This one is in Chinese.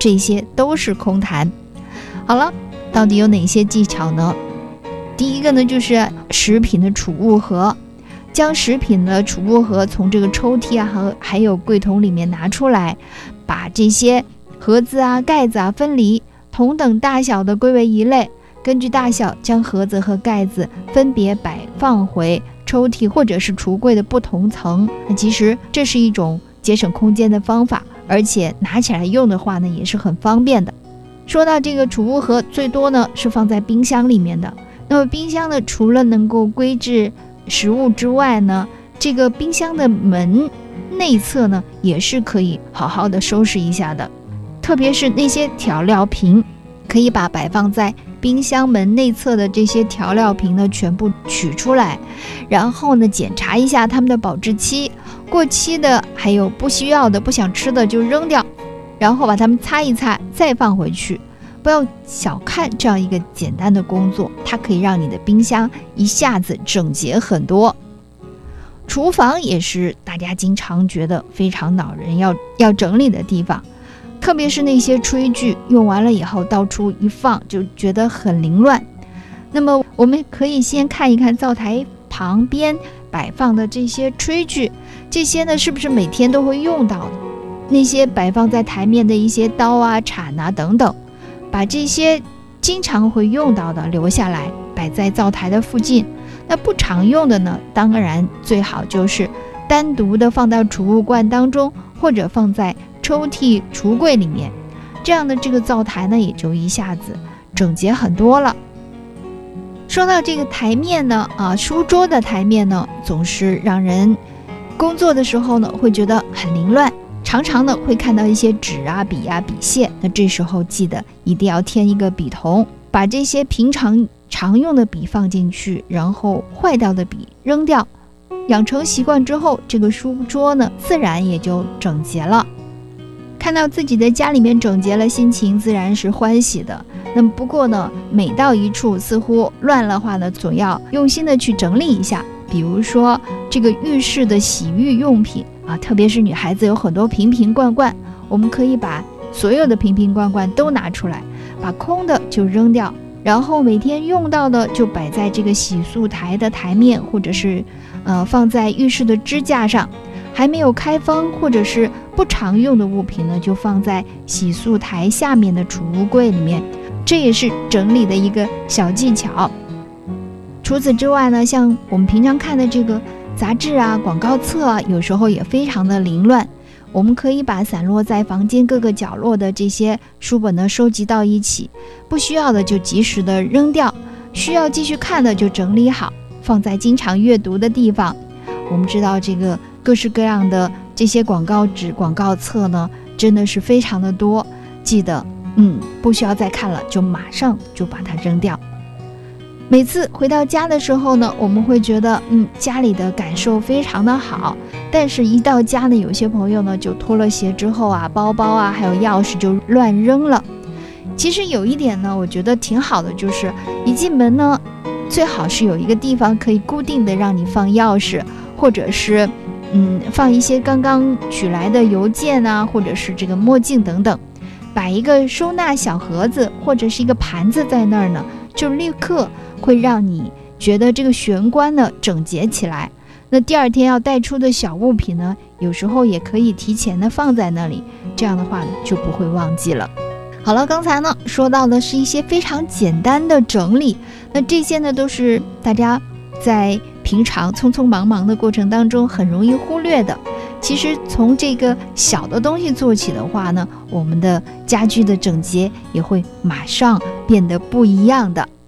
这些都是空谈。好了，到底有哪些技巧呢？第一个呢，就是食品的储物盒，将食品的储物盒从这个抽屉啊和还有柜桶里面拿出来，把这些盒子啊盖子啊分离，同等大小的归为一类，根据大小将盒子和盖子分别摆放回抽屉或者是橱柜的不同层。其实这是一种节省空间的方法，而且拿起来用的话呢也是很方便的。说到这个储物盒，最多呢是放在冰箱里面的。那么冰箱呢，除了能够归置食物之外呢，这个冰箱的门内侧呢也是可以好好的收拾一下的。特别是那些调料瓶，可以把摆放在冰箱门内侧的这些调料瓶呢全部取出来，然后呢检查一下它们的保质期，过期的还有不需要的不想吃的就扔掉，然后把它们擦一擦再放回去。不要小看这样一个简单的工作，它可以让你的冰箱一下子整洁很多。厨房也是大家经常觉得非常恼人要整理的地方，特别是那些炊具用完了以后到处一放就觉得很凌乱。那么我们可以先看一看灶台旁边摆放的这些炊具，这些呢是不是每天都会用到的？那些摆放在台面的一些刀啊铲啊等等，把这些经常会用到的留下来，摆在灶台的附近。那不常用的呢，当然最好就是单独的放到储物罐当中，或者放在抽屉橱柜里面，这样的这个灶台呢也就一下子整洁很多了。说到这个台面呢，书桌的台面呢，总是让人工作的时候呢会觉得很凌乱，常常呢会看到一些纸啊笔啊笔屑，那这时候记得一定要添一个笔筒，把这些平常用的笔放进去，然后坏掉的笔扔掉。养成习惯之后，这个书桌呢自然也就整洁了。看到自己的家里面整洁了，心情自然是欢喜的。那么不过呢，每到一处似乎乱了话呢，总要用心的去整理一下。比如说这个浴室的洗浴用品啊，特别是女孩子有很多瓶瓶罐罐，我们可以把所有的瓶瓶罐罐都拿出来，把空的就扔掉，然后每天用到的就摆在这个洗漱台的台面，或者是放在浴室的支架上。还没有开封或者是不常用的物品呢，就放在洗漱台下面的储物柜里面，这也是整理的一个小技巧。除此之外呢，像我们平常看的这个杂志啊、广告册啊，有时候也非常的凌乱。我们可以把散落在房间各个角落的这些书本呢收集到一起，不需要的就及时的扔掉，需要继续看的就整理好，放在经常阅读的地方。我们知道这个各式各样的这些广告纸、广告册呢，真的是非常的多。记得，不需要再看了，就马上就把它扔掉。每次回到家的时候呢，我们会觉得，家里的感受非常的好。但是，一到家呢，有些朋友呢就脱了鞋之后啊，包包啊，还有钥匙就乱扔了。其实有一点呢，我觉得挺好的，就是一进门呢，最好是有一个地方可以固定的让你放钥匙。或者是放一些刚刚取来的邮件啊，或者是这个墨镜等等，摆一个收纳小盒子或者是一个盘子在那儿呢，就立刻会让你觉得这个玄关呢整洁起来。那第二天要带出的小物品呢，有时候也可以提前的放在那里，这样的话呢就不会忘记了。好了，刚才呢说到的是一些非常简单的整理，那这些呢都是大家在平常匆匆忙忙的过程当中很容易忽略的。其实从这个小的东西做起的话呢，我们的家居的整洁也会马上变得不一样的。